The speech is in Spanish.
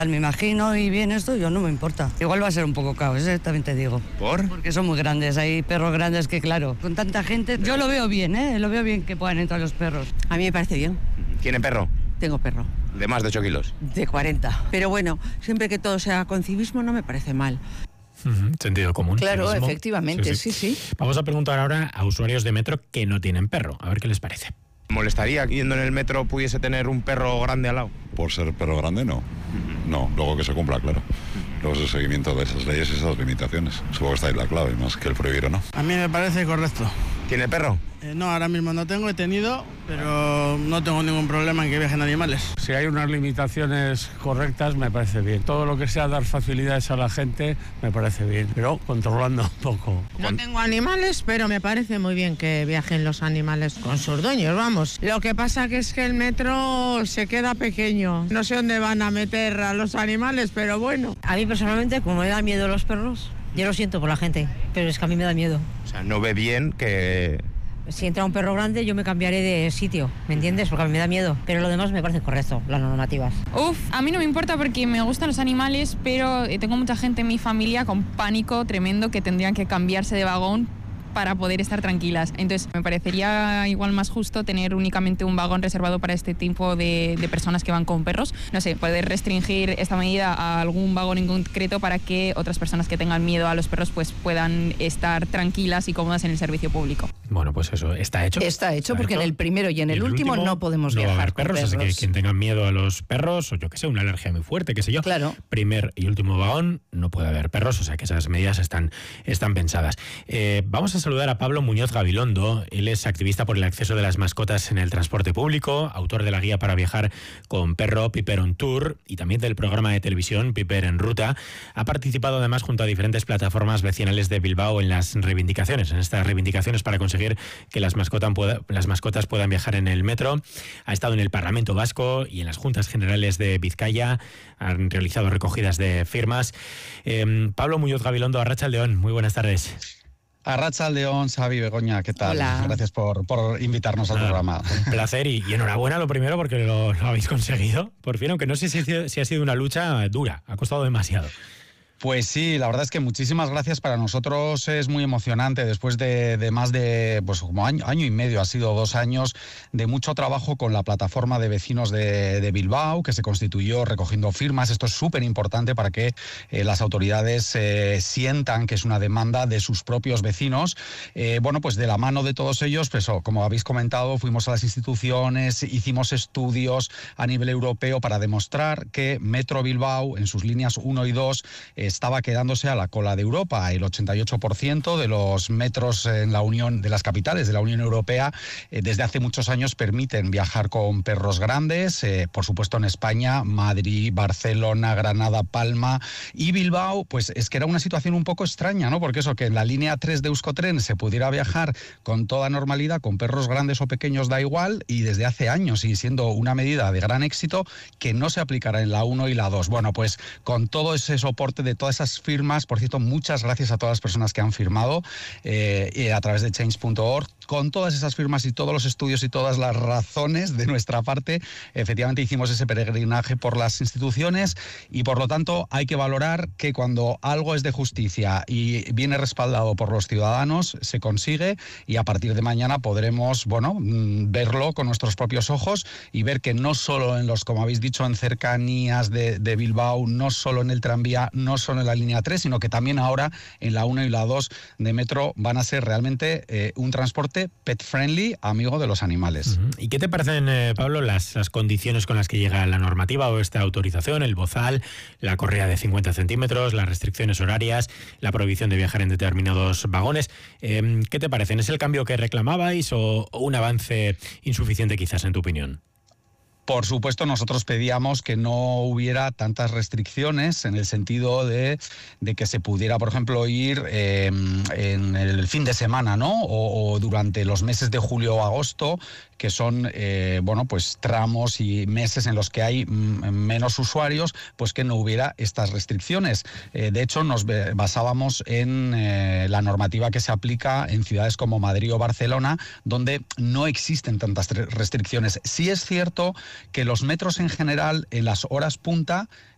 Me imagino y bien esto, yo no me importa. Igual va a ser un poco caos, también te digo. ¿Por? Porque son muy grandes, hay perros grandes que claro, con tanta gente, yo lo veo bien, lo veo bien que puedan entrar los perros. A mí me parece bien. ¿Tiene perro? Tengo perro. ¿De más de 8 kilos? De 40. Pero bueno, siempre que todo sea con civismo no me parece mal. Sentido común. Claro, civismo. efectivamente, sí. Vamos a preguntar ahora a usuarios de metro que no tienen perro, a ver qué les parece. ¿Molestaría que yendo en el metro pudiese tener un perro grande al lado? Por ser perro grande, no. No, luego que se cumpla, claro. Luego es el seguimiento de esas leyes y esas limitaciones. Supongo que está ahí la clave, más que el prohibir o no. A mí me parece correcto. ¿Tiene perro? No, ahora mismo no tengo, he tenido, pero no tengo ningún problema en que viajen animales. Si hay unas limitaciones correctas, me parece bien. Todo lo que sea dar facilidades a la gente, me parece bien, pero controlando un poco. No tengo animales, pero me parece muy bien que viajen los animales con sus dueños, vamos. Lo que pasa que es que el metro se queda pequeño. No sé dónde van a meter a los animales, pero bueno. A mí personalmente, como me da miedo los perros, yo lo siento por la gente, pero es que a mí me da miedo. O sea, no ve bien que... Si entra un perro grande, yo me cambiaré de sitio, ¿me entiendes? Porque a mí me da miedo. Pero lo demás me parece correcto, las normativas. A mí no me importa porque me gustan los animales, pero tengo mucha gente en mi familia con pánico tremendo que tendrían que cambiarse de vagón para poder estar tranquilas. Entonces me parecería igual más justo tener únicamente un vagón reservado para este tipo de personas que van con perros. No sé, poder restringir esta medida a algún vagón en concreto para que otras personas que tengan miedo a los perros pues puedan estar tranquilas y cómodas en el servicio público. Bueno, pues eso, está hecho. Está hecho porque en el primero y en el último no podemos no viajar va a haber con perros, perros. así que quien tenga miedo a los perros, o yo que sé, una alergia muy fuerte, qué sé yo, claro. Primer y último vagón no puede haber perros, o sea que esas medidas están pensadas. Vamos a saludar a Pablo Muñoz Gabilondo. Él es activista por el acceso de las mascotas en el transporte público, autor de la guía para viajar con perro Piper on Tour y también del programa de televisión Piper en Ruta. Ha participado además junto a diferentes plataformas vecinales de Bilbao en estas reivindicaciones para conseguir que las mascotas puedan viajar en el metro. Ha estado en el Parlamento Vasco y en las Juntas Generales de Vizcaya. Han realizado recogidas de firmas. Pablo Muñoz Gabilondo, Arratsaldeon, muy buenas tardes. Arratsaldeon, Xavi, Begoña, ¿qué tal? Hola. Gracias por invitarnos al programa. Un placer y enhorabuena lo primero porque lo habéis conseguido, por fin, aunque no sé si ha sido una lucha dura, ha costado demasiado. Pues sí, la verdad es que muchísimas gracias. Para nosotros es muy emocionante después de más de pues como año y medio, ha sido 2 años de mucho trabajo con la plataforma de vecinos de Bilbao, que se constituyó recogiendo firmas. Esto es súper importante para que las autoridades sientan que es una demanda de sus propios vecinos. Bueno, pues de la mano de todos ellos, pues como habéis comentado, fuimos a las instituciones, hicimos estudios a nivel europeo para demostrar que Metro Bilbao, en sus líneas 1 y 2, estaba quedándose a la cola de Europa. El 88% de los metros en la Unión, de las capitales de la Unión Europea, desde hace muchos años permiten viajar con perros grandes. Por supuesto en España, Madrid, Barcelona, Granada, Palma y Bilbao, pues es que era una situación un poco extraña, ¿no? Porque eso, que en la línea 3 de Euskotren se pudiera viajar con toda normalidad, con perros grandes o pequeños da igual, y desde hace años, y siendo una medida de gran éxito, que no se aplicara en la 1 y la 2. Bueno, pues con todo ese soporte de todas esas firmas, por cierto, muchas gracias a todas las personas que han firmado a través de change.org, con todas esas firmas y todos los estudios y todas las razones de nuestra parte, efectivamente hicimos ese peregrinaje por las instituciones y por lo tanto hay que valorar que cuando algo es de justicia y viene respaldado por los ciudadanos, se consigue y a partir de mañana podremos, bueno, verlo con nuestros propios ojos y ver que no solo en los, como habéis dicho, en cercanías de Bilbao, no solo en el tranvía, no solo en la línea 3, sino que también ahora en la 1 y la 2 de metro van a ser realmente un transporte pet-friendly, amigo de los animales. ¿Y qué te parecen, Pablo, las condiciones con las que llega la normativa o esta autorización, el bozal, la correa de 50 centímetros, las restricciones horarias, la prohibición de viajar en determinados vagones? ¿Qué te parecen? ¿Es el cambio que reclamabais o un avance insuficiente quizás en tu opinión? Por supuesto, nosotros pedíamos que no hubiera tantas restricciones en el sentido de que se pudiera, por ejemplo, ir en el fin de semana, ¿no? O durante los meses de julio o agosto, que son bueno, pues tramos y meses en los que hay menos usuarios, pues que no hubiera estas restricciones. De hecho, nos basábamos en la normativa que se aplica en ciudades como Madrid o Barcelona, donde no existen tantas restricciones. Sí es cierto que los metros en general, en las horas punta,